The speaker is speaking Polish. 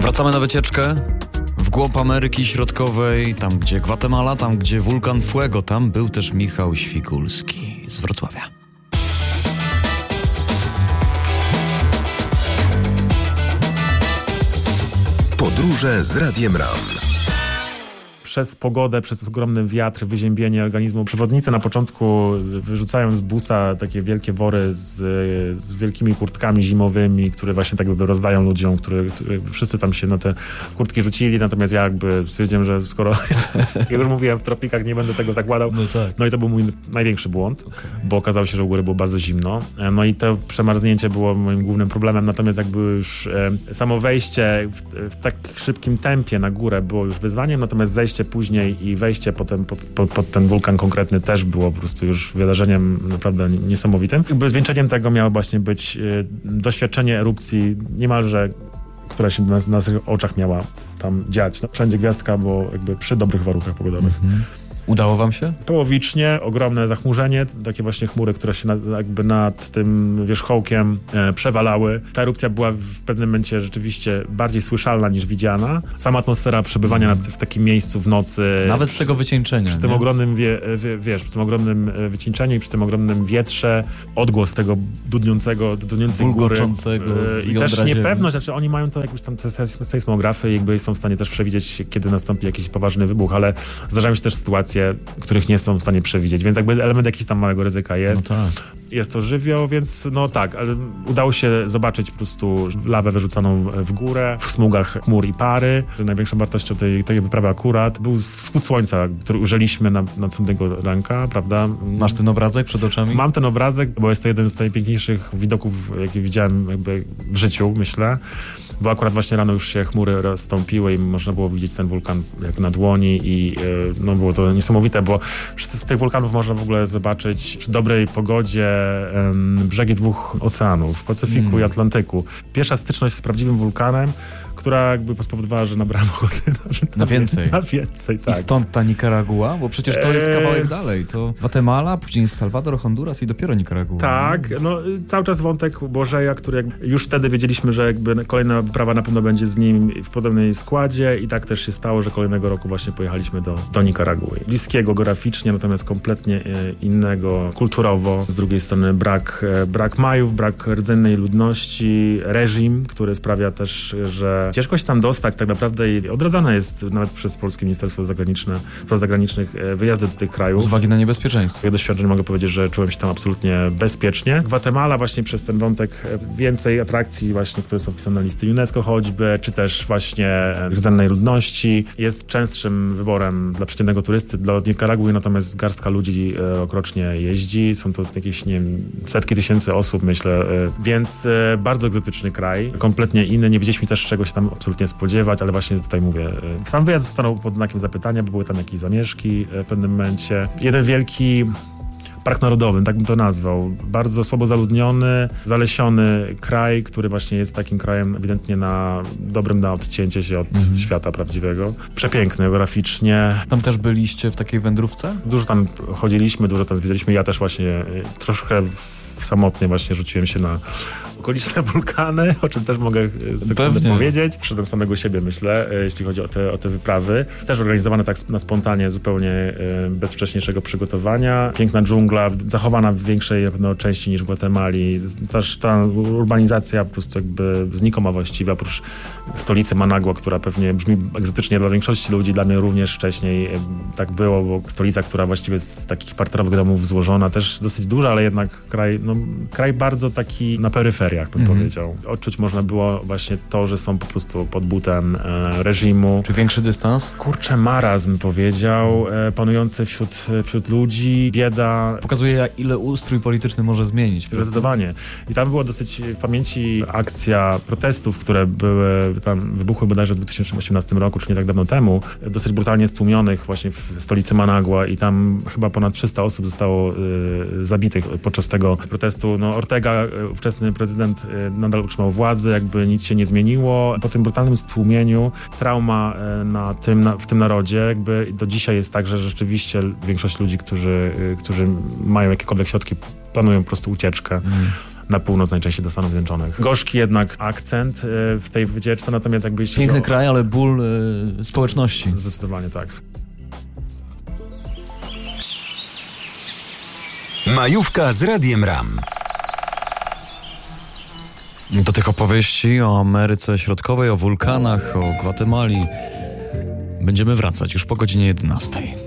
Wracamy na wycieczkę w głąb Ameryki Środkowej, tam gdzie Gwatemala, tam gdzie wulkan Fuego, tam był też Michał Świkulski z Wrocławia. Podróże z Radiem RAM. Przez pogodę, przez ogromny wiatr, wyziębienie organizmu. Przewodnicy na początku wyrzucają z busa takie wielkie wory z wielkimi kurtkami zimowymi, które właśnie tak jakby rozdają ludziom, które wszyscy tam się na te kurtki rzucili, natomiast ja jakby stwierdziłem, że skoro jak już mówiłem, w tropikach nie będę tego zakładał. No tak. No i to był mój największy błąd, bo okazało się, że u góry było bardzo zimno. No i to przemarznięcie było moim głównym problemem, natomiast jakby już samo wejście w tak szybkim tempie na górę było już wyzwaniem, natomiast zejście później i wejście potem pod ten wulkan konkretny też było po prostu już wydarzeniem naprawdę niesamowitym. Jakby zwieńczeniem tego miało właśnie być doświadczenie erupcji niemalże, która się na naszych oczach miała tam dziać. No, wszędzie gwiazdka, bo jakby przy dobrych warunkach pogodowych. Udało wam się? Połowicznie, ogromne zachmurzenie, takie właśnie chmury, które się jakby nad tym wierzchołkiem przewalały. Ta erupcja była w pewnym momencie rzeczywiście bardziej słyszalna niż widziana. Sama atmosfera przebywania w takim miejscu w nocy. Nawet z tego wycieńczenia. Przy tym ogromnym, przy tym ogromnym wycieńczeniu i przy tym ogromnym wietrze, odgłos tego dudniącej góry. I też niepewność, znaczy oni mają to jakieś tam sejsmografy i jakby są w stanie też przewidzieć, kiedy nastąpi jakiś poważny wybuch, ale zdarzają się też sytuacje, których nie są w stanie przewidzieć, więc jakby element jakiś tam małego ryzyka jest. No tak. Jest to żywioł, więc no tak, ale udało się zobaczyć po prostu lawę wyrzucaną w górę, w smugach chmur i pary. Największą wartością tej wyprawy akurat był wschód słońca, który ujrzeliśmy następnego ranka, prawda? Masz ten obrazek przed oczami? Mam ten obrazek, bo jest to jeden z najpiękniejszych widoków, jakie widziałem jakby w życiu, myślę. Bo akurat właśnie rano już się chmury rozstąpiły i można było widzieć ten wulkan jak na dłoni i no było to niesamowite, bo z tych wulkanów można w ogóle zobaczyć przy dobrej pogodzie brzegi dwóch oceanów, Pacyfiku i Atlantyku. Pierwsza styczność z prawdziwym wulkanem, która jakby spowodowała, że nabrałem ochoty na więcej. Na więcej, tak. I stąd ta Nikaragua? Bo przecież to jest kawałek dalej. To Gwatemala, później jest Salwador, Honduras i dopiero Nikaragua. Tak, no cały czas wątek Bożeja, który już wtedy wiedzieliśmy, że jakby kolejna wyprawa na pewno będzie z nim w podobnej składzie i tak też się stało, że kolejnego roku właśnie pojechaliśmy do Nikaragui. Bliskiego geograficznie, natomiast kompletnie innego kulturowo. Z drugiej strony brak majów, brak rdzennej ludności, reżim, który sprawia też, że ciężko się tam dostać tak naprawdę i odradzane jest nawet przez Polskie Ministerstwo Spraw Zagranicznych wyjazdy do tych krajów. Z uwagi na niebezpieczeństwo. Swoje doświadczenie mogę powiedzieć, że czułem się tam absolutnie bezpiecznie. Gwatemala właśnie przez ten wątek więcej atrakcji właśnie, które są wpisane na listy UNESCO choćby, czy też właśnie rdzennej ludności jest częstszym wyborem dla przeciętnego turysty. Dla Nikaragui natomiast garstka ludzi rokrocznie jeździ. Są to jakieś, nie wiem, setki tysięcy osób, myślę. Więc bardzo egzotyczny kraj. Kompletnie inny. Nie wiedzieliśmy też, czego się tam absolutnie spodziewać, ale właśnie tutaj mówię, sam wyjazd stanął pod znakiem zapytania, bo były tam jakieś zamieszki w pewnym momencie. Jeden wielki park narodowy, tak bym to nazwał. Bardzo słabo zaludniony, zalesiony kraj, który właśnie jest takim krajem ewidentnie dobrym na odcięcie się od świata prawdziwego. Przepiękny geograficznie. Tam też byliście w takiej wędrówce? Dużo tam chodziliśmy, dużo tam zwiedzaliśmy. Ja też właśnie troszkę samotnie właśnie rzuciłem się na okoliczne wulkany, o czym też mogę sekundę powiedzieć. Przyszedłem samego siebie, myślę, jeśli chodzi o te wyprawy. Też organizowane tak na spontanie, zupełnie bez wcześniejszego przygotowania. Piękna dżungla, zachowana w większej części niż w Gwatemali. Też ta urbanizacja po prostu jakby znikoma właściwie, oprócz stolicy Managua, która pewnie brzmi egzotycznie dla większości ludzi, dla mnie również wcześniej tak było, bo stolica, która właściwie z takich parterowych domów złożona, też dosyć duża, ale jednak kraj bardzo taki na peryferiach, bym powiedział. Odczuć można było właśnie to, że są po prostu pod butem reżimu. Czy większy dystans? Kurczę, marazm, powiedział, panujący wśród ludzi, bieda. Pokazuje, ile ustrój polityczny może zmienić. Zdecydowanie. I tam była dosyć w pamięci akcja protestów, które wybuchły bodajże w 2018 roku, czy nie tak dawno temu, dosyć brutalnie stłumionych właśnie w stolicy Managua i tam chyba ponad 300 osób zostało zabitych podczas tego protestu. No, Ortega, ówczesny prezydent, nadal utrzymał władzę, jakby nic się nie zmieniło. Po tym brutalnym stłumieniu trauma w tym narodzie jakby do dzisiaj jest tak, że rzeczywiście większość ludzi, którzy mają jakiekolwiek środki, planują po prostu ucieczkę. na północ, najczęściej do Stanów Zjednoczonych. Gorzki jednak akcent w tej wycieczce, natomiast jakby jeśli Piękny kraj, ale ból społeczności. Zdecydowanie tak. Majówka z Radiem RAM. Do tych opowieści o Ameryce Środkowej, o wulkanach, o Gwatemali będziemy wracać już po godzinie 11.